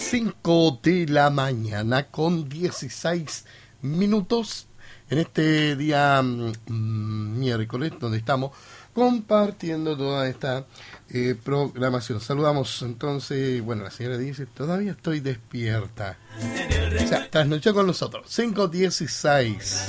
5 de la mañana con 16 minutos en este día miércoles, donde estamos compartiendo toda esta programación. Saludamos entonces, bueno, la señora dice, todavía estoy despierta. O sea, trasnochó con nosotros, 5:16.